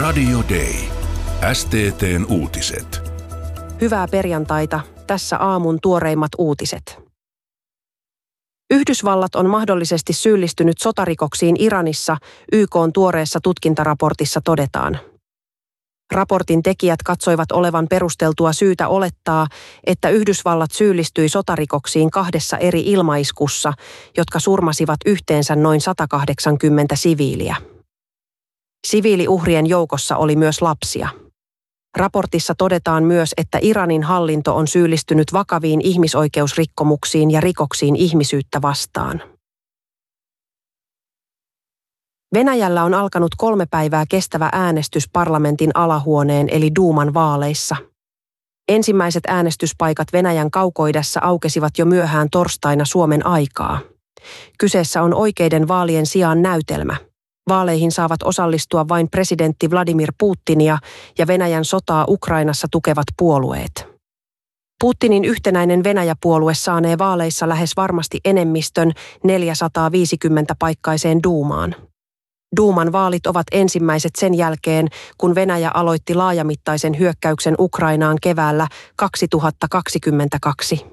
Radio Day. STT:n uutiset. Hyvää perjantaita. Tässä aamun tuoreimmat uutiset. Yhdysvallat on mahdollisesti syyllistynyt sotarikoksiin Iranissa, YK:n tuoreessa tutkintaraportissa todetaan. Raportin tekijät katsoivat olevan perusteltua syytä olettaa, että Yhdysvallat syyllistyi sotarikoksiin 2 eri ilmaiskussa, jotka surmasivat yhteensä noin 180 siviiliä. Siviiliuhrien joukossa oli myös lapsia. Raportissa todetaan myös, että Iranin hallinto on syyllistynyt vakaviin ihmisoikeusrikkomuksiin ja rikoksiin ihmisyyttä vastaan. Venäjällä on alkanut 3 päivää kestävä äänestys parlamentin alahuoneen eli Duuman vaaleissa. Ensimmäiset äänestyspaikat Venäjän kaukoidässä aukesivat jo myöhään torstaina Suomen aikaa. Kyseessä on oikeiden vaalien sijaan näytelmä. Vaaleihin saavat osallistua vain presidentti Vladimir Putinia ja Venäjän sotaa Ukrainassa tukevat puolueet. Putinin yhtenäinen Venäjä-puolue saanee vaaleissa lähes varmasti enemmistön 450-paikkaiseen Duumaan. Duuman vaalit ovat ensimmäiset sen jälkeen, kun Venäjä aloitti laajamittaisen hyökkäyksen Ukrainaan keväällä 2022.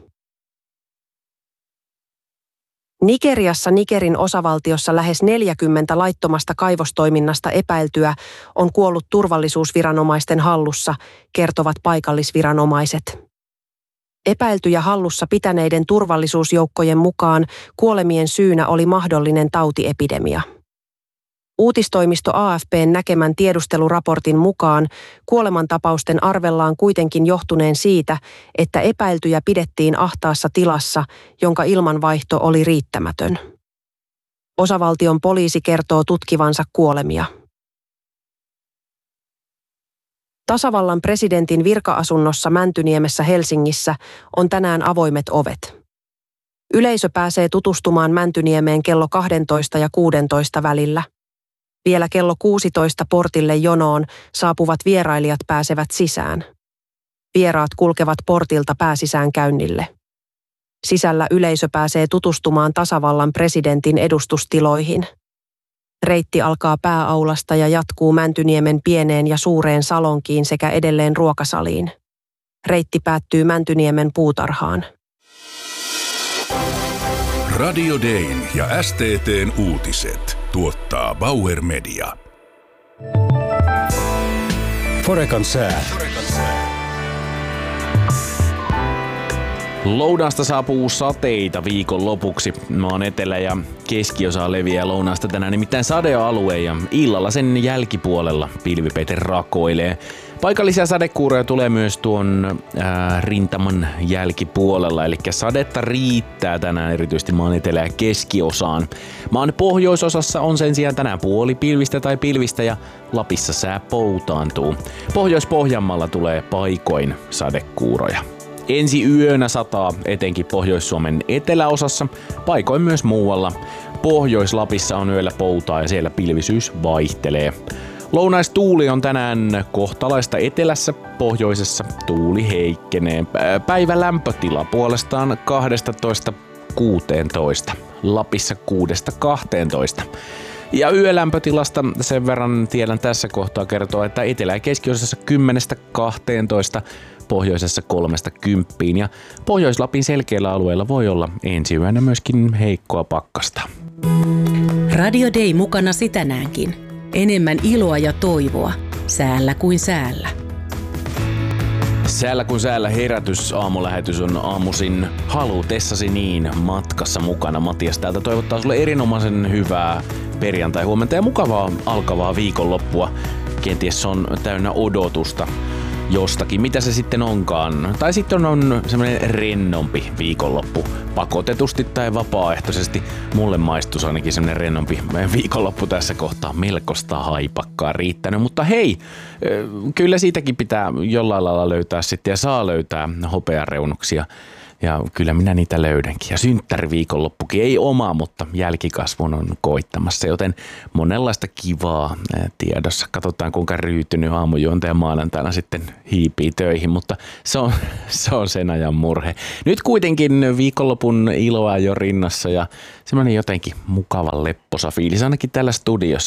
Nigeriassa Nigerin osavaltiossa lähes 40 laittomasta kaivostoiminnasta epäiltyä on kuollut turvallisuusviranomaisten hallussa, kertovat paikallisviranomaiset. Epäiltyjä hallussa pitäneiden turvallisuusjoukkojen mukaan kuolemien syynä oli mahdollinen tautiepidemia. Uutistoimisto AFP:n näkemän tiedusteluraportin mukaan kuolemantapausten arvellaan kuitenkin johtuneen siitä, että epäiltyjä pidettiin ahtaassa tilassa, jonka ilmanvaihto oli riittämätön. Osavaltion poliisi kertoo tutkivansa kuolemia. Tasavallan presidentin virka-asunnossa Mäntyniemessä Helsingissä on tänään avoimet ovet. Yleisö pääsee tutustumaan Mäntyniemeen kello 12 ja 16 välillä. Vielä kello 16 portille jonoon saapuvat vierailijat pääsevät sisään. Vieraat kulkevat portilta pääsisäänkäynnille. Sisällä yleisö pääsee tutustumaan tasavallan presidentin edustustiloihin. Reitti alkaa pääaulasta ja jatkuu Mäntyniemen pieneen ja suureen salonkiin sekä edelleen ruokasaliin. Reitti päättyy Mäntyniemen puutarhaan. Radio Dayn ja STT:n uutiset tuottaa Bauer Media. Forecan sää. Lounaasta saapuu sateita viikon lopuksi. Maan etelä- ja keskiosa leviää lounaasta tänään nimittäin sadealue ja illalla sen jälkipuolella pilvipeite rakoilee. Paikallisia sadekuuroja tulee myös tuon rintaman jälkipuolella, eli sadetta riittää tänään erityisesti maan etelä- ja keskiosaan. Maan pohjoisosassa on sen sijaan tänään puolipilvistä tai pilvistä ja Lapissa sää poutaantuu. Pohjois-Pohjanmaalla tulee paikoin sadekuuroja. Ensi yönä sataa etenkin Pohjois-Suomen eteläosassa, paikoin myös muualla. Pohjois-Lapissa on yöllä poutaa ja siellä pilvisyys vaihtelee. Lounaistuuli on tänään kohtalaista etelässä, pohjoisessa tuuli heikkenee. Päivän lämpötila puolestaan 12–16, Lapissa 6–12. Ja yölämpötilasta sen verran tiedän tässä kohtaa kertoa, että etelä- ja keskiosassa 10–12, pohjoisessa 3–10 ja Pohjois-Lapin selkeillä alueilla voi olla ensi yönä myöskin heikkoa pakkasta. Radio Day mukana tänäänkin. Enemmän iloa ja toivoa. Säällä kuin säällä. Säällä kun säällä herätys aamulähetys on aamuisin halutessasi niin matkassa mukana. Matias täältä toivottaa sulle erinomaisen hyvää perjantai-huomenta ja mukavaa alkavaa viikonloppua. Kenties on täynnä odotusta jostakin, mitä se sitten onkaan. Tai sitten on semmoinen rennompi viikonloppu, pakotetusti tai vapaaehtoisesti. Mulle maistuisi ainakin semmoinen rennompi viikonloppu tässä kohtaa. Melkoista haipakkaa riittänyt, mutta hei, kyllä siitäkin pitää jollain lailla löytää sitten ja saa löytää hopeareunuksia. Ja kyllä minä niitä löydänkin. Ja synttäriviikonloppukin ei oma, mutta jälkikasvun on koittamassa, joten monenlaista kivaa tiedossa. Katsotaan kuinka ryytynyt aamujuontaja maanantaina sitten hiipii töihin, mutta se on sen ajan murhe. Nyt kuitenkin viikonlopun iloa jo rinnassa ja semmoinen jotenkin mukava lepposa fiilis ainakin täällä studiossa.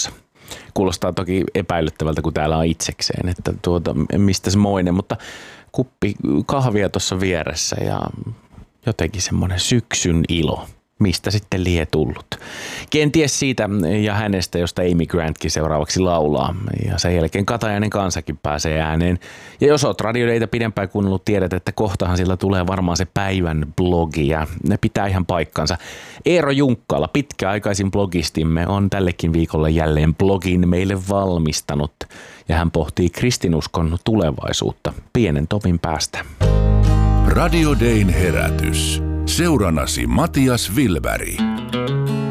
Kuulostaa toki epäilyttävältä, kun täällä on itsekseen, että mistä se moinen, mutta kuppi kahvia tuossa vieressä ja jotenkin semmoinen syksyn ilo. Mistä sitten lie tullut? Kenties siitä ja hänestä, josta Amy Grantkin seuraavaksi laulaa. Ja sen jälkeen Katajainen kansakin pääsee ääneen. Ja jos oot Radio Daytä pidempään kuunnellut, tiedät, että kohtahan sillä tulee varmaan se päivän blogi. Ja ne pitää ihan paikkansa. Eero Junkkala, pitkäaikaisin blogistimme, on tällekin viikolla jälleen blogin meille valmistanut. Ja hän pohtii kristinuskon tulevaisuutta pienen tovin päästä. Radio Dayn herätys. Seurannasi Matias Wilberg.